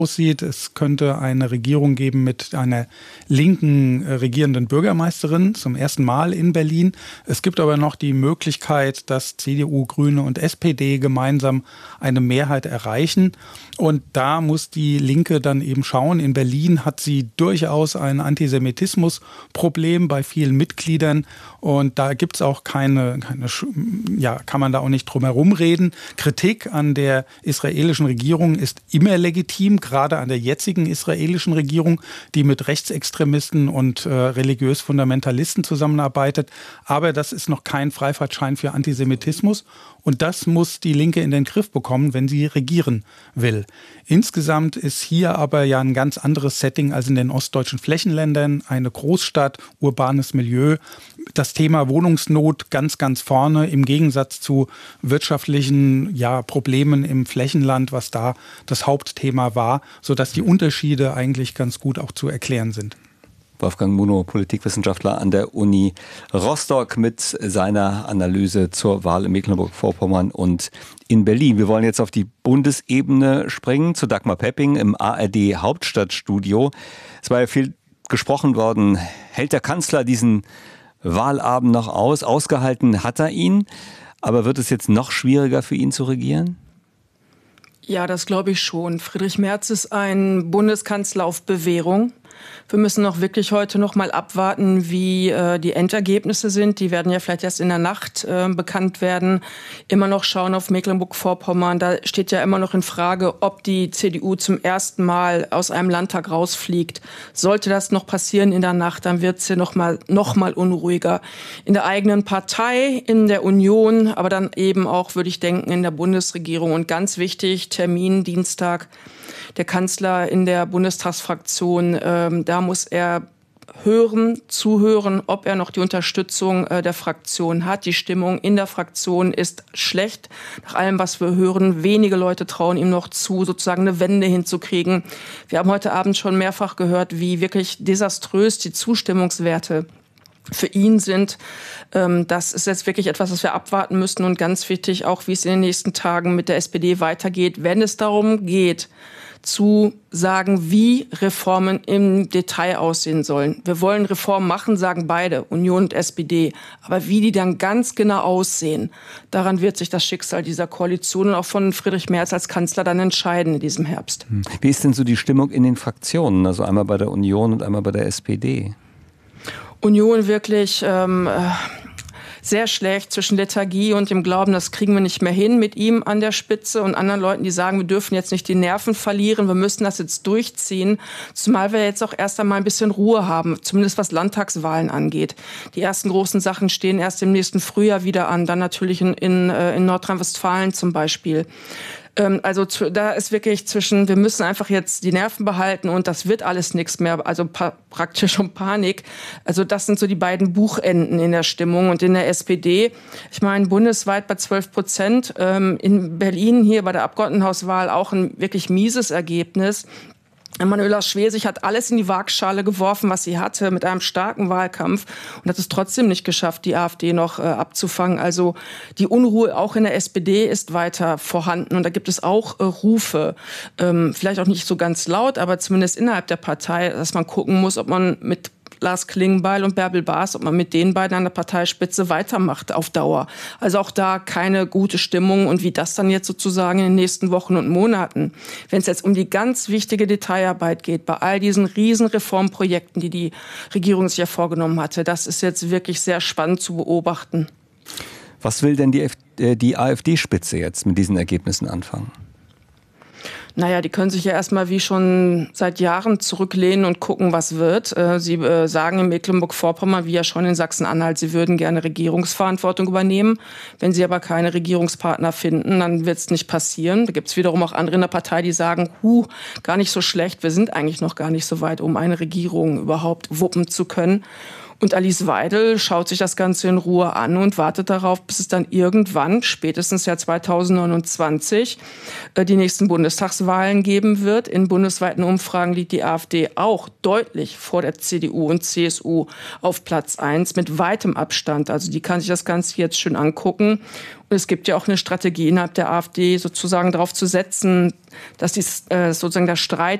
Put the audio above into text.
aussieht. Es könnte eine Regierung geben mit einer linken regierenden Bürgermeisterin zum ersten Mal in Berlin. Es gibt aber noch die Möglichkeit, dass CDU, Grüne und SPD gemeinsam eine Mehrheit erreichen. Und da muss die Linke dann eben schauen. In Berlin hat sie durchaus ein Antisemitismusproblem bei vielen Mitgliedern. Und da gibt es auch kann man da auch nicht drum herum reden. Kritik an der israelischen Regierung ist immer legitim, gerade an der jetzigen israelischen Regierung, die mit Rechtsextremisten und religiös Fundamentalisten zusammenarbeitet. Aber das ist noch kein Freifahrtschein für Antisemitismus. Und das muss die Linke in den Griff bekommen, wenn sie regieren will. Insgesamt ist hier aber ja ein ganz anderes Setting als in den ostdeutschen Flächenländern. Eine Großstadt, urbanes Milieu. Das Thema Wohnungsnot ganz, ganz vorne im Gegensatz zu wirtschaftlichen Problemen im Flächenland, was da das Hauptthema war, sodass die Unterschiede eigentlich ganz gut auch zu erklären sind. Wolfgang Munow, Politikwissenschaftler an der Uni Rostock mit seiner Analyse zur Wahl in Mecklenburg-Vorpommern und in Berlin. Wir wollen jetzt auf die Bundesebene springen, zu Dagmar Pepping im ARD Hauptstadtstudio. Es war ja viel gesprochen worden. Hält der Kanzler diesen Wahlabend noch aus? Ausgehalten hat er ihn. Aber wird es jetzt noch schwieriger für ihn zu regieren? Ja, das glaube ich schon. Friedrich Merz ist ein Bundeskanzler auf Bewährung. Wir müssen auch wirklich heute noch mal abwarten, wie die Endergebnisse sind. Die werden ja vielleicht erst in der Nacht bekannt werden. Immer noch schauen auf Mecklenburg-Vorpommern. Da steht ja immer noch in Frage, ob die CDU zum ersten Mal aus einem Landtag rausfliegt. Sollte das noch passieren in der Nacht, dann wird es hier noch mal unruhiger. In der eigenen Partei, in der Union, aber dann eben auch, würde ich denken, in der Bundesregierung. Und ganz wichtig, Termin Dienstag. Der Kanzler in der Bundestagsfraktion, da muss er zuhören, ob er noch die Unterstützung der Fraktion hat. Die Stimmung in der Fraktion ist schlecht. Nach allem, was wir hören, wenige Leute trauen ihm noch zu, sozusagen eine Wende hinzukriegen. Wir haben heute Abend schon mehrfach gehört, wie wirklich desaströs die Zustimmungswerte für ihn sind. Das ist jetzt wirklich etwas, was wir abwarten müssen. Und ganz wichtig auch, wie es in den nächsten Tagen mit der SPD weitergeht, wenn es darum geht, zu sagen, wie Reformen im Detail aussehen sollen. Wir wollen Reformen machen, sagen beide, Union und SPD. Aber wie die dann ganz genau aussehen, daran wird sich das Schicksal dieser Koalition und auch von Friedrich Merz als Kanzler dann entscheiden in diesem Herbst. Wie ist denn so die Stimmung in den Fraktionen? Also einmal bei der Union und einmal bei der SPD? Union wirklich sehr schlecht, zwischen Lethargie und dem Glauben, das kriegen wir nicht mehr hin mit ihm an der Spitze und anderen Leuten, die sagen, wir dürfen jetzt nicht die Nerven verlieren, wir müssen das jetzt durchziehen, zumal wir jetzt auch erst einmal ein bisschen Ruhe haben, zumindest was Landtagswahlen angeht. Die ersten großen Sachen stehen erst im nächsten Frühjahr wieder an, dann natürlich in Nordrhein-Westfalen zum Beispiel. Also da ist wirklich wir müssen einfach jetzt die Nerven behalten und das wird alles nichts mehr, also praktisch um Panik. Also das sind so die beiden Buchenden in der Stimmung und in der SPD. Ich meine, bundesweit bei 12%, in Berlin hier bei der Abgeordnetenhauswahl auch ein wirklich mieses Ergebnis. Manuela Schwesig hat alles in die Waagschale geworfen, was sie hatte, mit einem starken Wahlkampf und hat es trotzdem nicht geschafft, die AfD noch abzufangen. Also die Unruhe auch in der SPD ist weiter vorhanden und da gibt es auch Rufe, vielleicht auch nicht so ganz laut, aber zumindest innerhalb der Partei, dass man gucken muss, ob man mit Lars Klingbeil und Bärbel Baas, ob man mit den beiden an der Parteispitze weitermacht auf Dauer. Also auch da keine gute Stimmung und wie das dann jetzt sozusagen in den nächsten Wochen und Monaten, wenn es jetzt um die ganz wichtige Detailarbeit geht, bei all diesen riesen Reformprojekten, die die Regierung sich ja vorgenommen hatte, das ist jetzt wirklich sehr spannend zu beobachten. Was will denn die AfD-Spitze jetzt mit diesen Ergebnissen anfangen? Naja, die können sich ja erstmal wie schon seit Jahren zurücklehnen und gucken, was wird. Sie sagen in Mecklenburg-Vorpommern, wie ja schon in Sachsen-Anhalt, sie würden gerne Regierungsverantwortung übernehmen. Wenn sie aber keine Regierungspartner finden, dann wird es nicht passieren. Da gibt es wiederum auch andere in der Partei, die sagen, gar nicht so schlecht, wir sind eigentlich noch gar nicht so weit, um eine Regierung überhaupt wuppen zu können. Und Alice Weidel schaut sich das Ganze in Ruhe an und wartet darauf, bis es dann irgendwann, spätestens Jahr 2029, die nächsten Bundestagswahlen geben wird. In bundesweiten Umfragen liegt die AfD auch deutlich vor der CDU und CSU auf Platz 1 mit weitem Abstand. Also die kann sich das Ganze jetzt schön angucken. Und es gibt ja auch eine Strategie innerhalb der AfD, sozusagen darauf zu setzen, dass sozusagen der Streit